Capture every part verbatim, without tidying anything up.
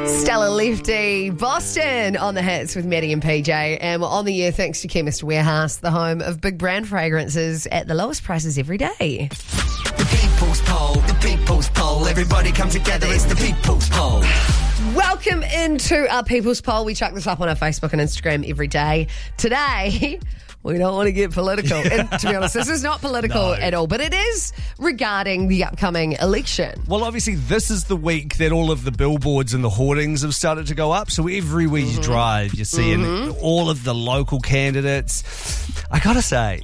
Stella Lefty, Boston on the hits with Maddie and P J. And we're on the air thanks to Chemist Warehouse, the home of big brand fragrances at the lowest prices every day. The People's Poll, the People's Poll. Everybody come together, it's the People's Poll. Welcome into our People's Poll. We chuck this up on our Facebook and Instagram every day. Today, we don't want to get political. And to be honest, this is not political No. at all, but it is regarding the upcoming election. Well, obviously, this is the week that all of the billboards and the hoardings have started to go up. So everywhere you drive, you're seeing all of the local candidates. I gotta say,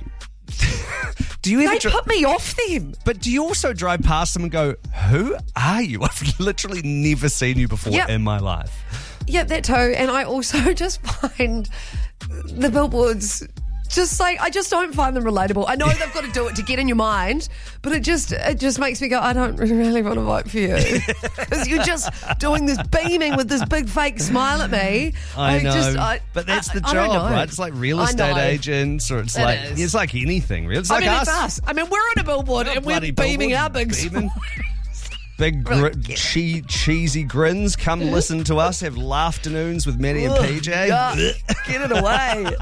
do you ever They dri- put me off them. But do you also drive past them and go, "Who are you? I've literally never seen you before Yep. in my life." Yeah, that too. And I also just find the billboards just like, I just don't find them relatable. I know they've got to do it to get in your mind, but it just it just makes me go, I don't really want to vote for you. Because you're just doing this beaming with this big fake smile at me. I know, just, I, but that's I- the I don't job, know. right? It's like real I estate know. agents, or it's It like is. it's like anything. Really, it's I like mean, us. it's us. I mean, we're on a billboard and we're Bloody beaming billboard, our big beaming. smile. Big gr- che- cheesy grins. Come listen to us. Have afternoons with Maddie and P J. Ugh, get it away.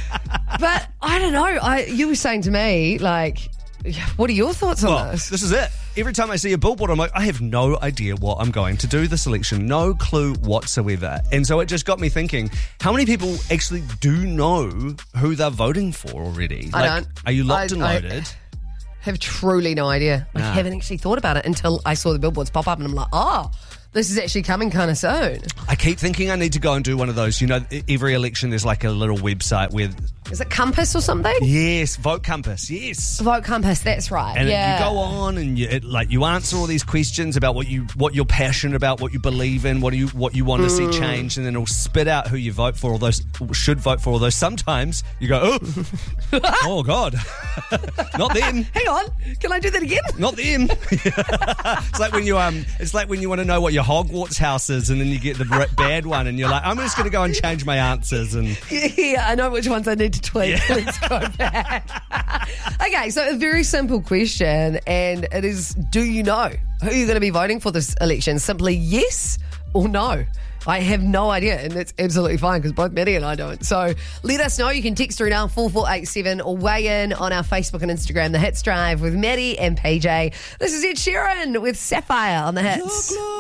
But I don't know. I you were saying to me, like, what are your thoughts on Well, this? this is it. Every time I see a billboard, I'm like, I have no idea what I'm going to do this election. No clue whatsoever. And so it just got me thinking, how many people actually do know who they're voting for already? I Like, don't. Are you locked I- and I- loaded? Have truly no idea. I Nah. haven't actually thought about it until I saw the billboards pop up and I'm like, oh, this is actually coming kind of soon. I keep thinking I need to go and do one of those. You know, every election there's like a little website where, Is it Compass or something? yes, Vote Compass, yes. Vote Compass, that's right. And yeah. you go on and you it, like you answer all these questions about what you what you're passionate about, what you believe in, what do you what you want to see change, and then it'll spit out who you vote for. Although should vote for. Although sometimes you go, oh, oh God, not them, Hang on, can I do that again? not them. It's like when you um, it's like when you want to know what your Hogwarts house is, and then you get the r- bad one, and you're like, I'm just going to go and change my answers. And Yeah, I know which ones I need to tweak. Let's go back. Okay, so a very simple question, and it is, do you know who you're going to be voting for this election? Simply yes or no. I have no idea, and that's absolutely fine because both Maddie and I don't. So let us know. You can text through now four four eight seven or weigh in on our Facebook and Instagram, The Hits Drive with Maddie and P J. This is Ed Sheeran with Sapphire on The Hits.